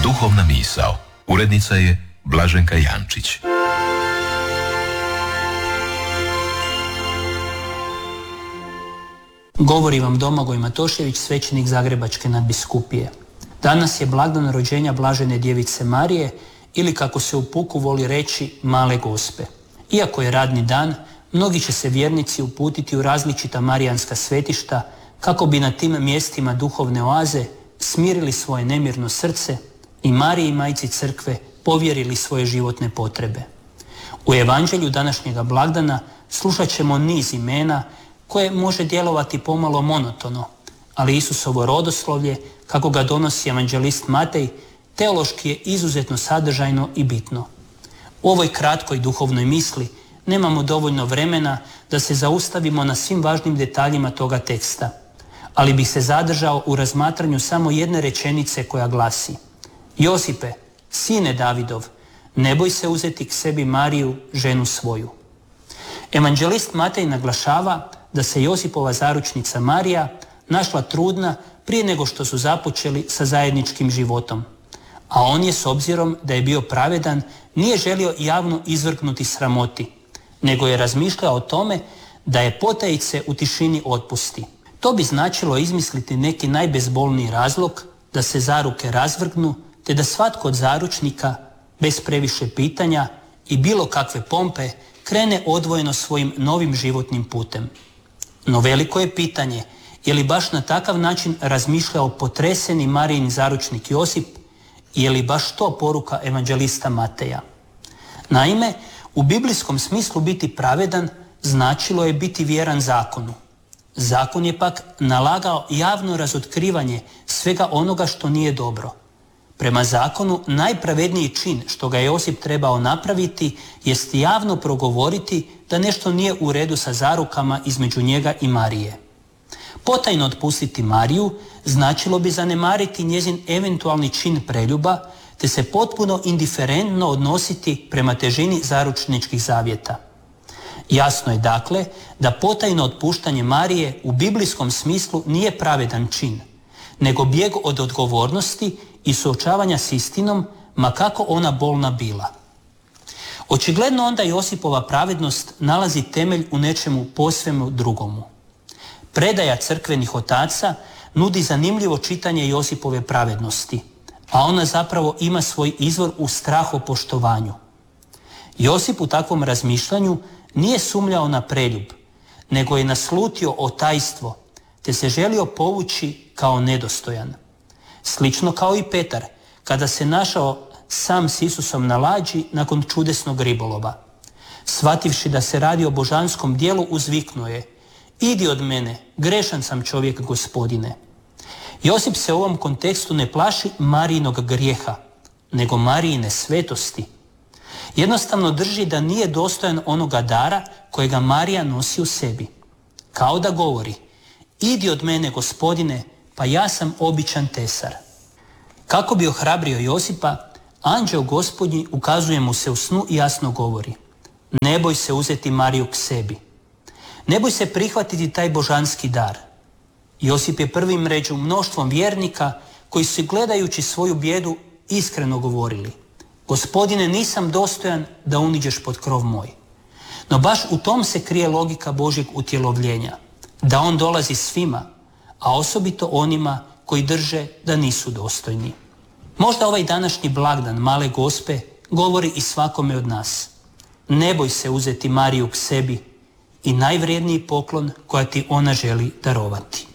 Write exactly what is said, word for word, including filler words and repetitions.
Duhovna misao. Urednica je Blaženka Jančić. Govori vam Domagoj Matošević, svećenik Zagrebačke nadbiskupije. Danas je blagdan rođenja Blažene djevice Marije ili kako se u puku voli reći Male Gospe. Iako je radni dan, mnogi će se vjernici uputiti u različita marijanska svetišta kako bi na tim mjestima duhovne oaze smirili svoje nemirno srce i Mariji majci crkve povjerili svoje životne potrebe. U evanđelju današnjega blagdana slušat ćemo niz imena koje može djelovati pomalo monotono, ali Isusovo rodoslovlje, kako ga donosi evanđelist Matej, teološki je izuzetno sadržajno i bitno. U ovoj kratkoj duhovnoj misli nemamo dovoljno vremena da se zaustavimo na svim važnim detaljima toga teksta, ali bih se zadržao u razmatranju samo jedne rečenice koja glasi: Josipe, sine Davidov, ne boj se uzeti k sebi Mariju, ženu svoju. Evanđelist Matej naglašava da se Josipova zaručnica Marija našla trudna prije nego što su započeli sa zajedničkim životom, a on je, s obzirom da je bio pravedan, nije želio javno izvrgnuti sramoti, nego je razmišljao o tome da je potajice u tišini otpusti. To bi značilo izmisliti neki najbezbolniji razlog da se zaruke razvrgnu, te da svatko od zaručnika, bez previše pitanja i bilo kakve pompe, krene odvojeno svojim novim životnim putem. No veliko je pitanje je li baš na takav način razmišljao potreseni Marijin zaručnik Josip i je li baš to poruka evanđelista Mateja. Naime, u biblijskom smislu biti pravedan značilo je biti vjeran zakonu. Zakon je pak nalagao javno razotkrivanje svega onoga što nije dobro. Prema zakonu, najpravedniji čin što ga je Josip trebao napraviti jest javno progovoriti da nešto nije u redu sa zarukama između njega i Marije. Potajno otpustiti Mariju značilo bi zanemariti njezin eventualni čin preljuba, te se potpuno indiferentno odnositi prema težini zaručničkih zavjeta. Jasno je dakle da potajno otpuštanje Marije u biblijskom smislu nije pravedan čin, nego bijeg od odgovornosti i suočavanja s istinom, ma kako ona bolna bila. Očigledno onda Josipova pravednost nalazi temelj u nečemu posvemu drugomu. Predaja crkvenih otaca nudi zanimljivo čitanje Josipove pravednosti, a ona zapravo ima svoj izvor u strahopoštovanju. Josip u takvom razmišljanju nije sumnjao na preljub, nego je naslutio otajstvo, te se želio povući kao nedostojan. Slično kao i Petar, kada se našao sam s Isusom na lađi nakon čudesnog ribolova. Shvativši da se radi o božanskom dijelu, uzviknuo je: Idi od mene, grešan sam čovjek, Gospodine. Josip se u ovom kontekstu ne plaši Marijinog grijeha, nego Marijine svetosti. Jednostavno drži da nije dostojan onoga dara kojega Marija nosi u sebi. Kao da govori: Idi od mene, Gospodine, pa ja sam običan tesar. Kako bi ohrabrio Josipa, anđeo Gospodnji ukazuje mu se u snu i jasno govori: Ne boj se uzeti Mariju k sebi. Ne boj se prihvatiti taj božanski dar. Josip je prvi među mnoštvom vjernika koji su, gledajući svoju bijedu, iskreno govorili: Gospodine, nisam dostojan da uniđeš pod krov moj. No baš u tom se krije logika Božjeg utjelovljenja, da on dolazi svima, a osobito onima koji drže da nisu dostojni. Možda ovaj današnji blagdan Male Gospe govori i svakome od nas: Ne boj se uzeti Mariju k sebi i najvrijedniji poklon koja ti ona želi darovati.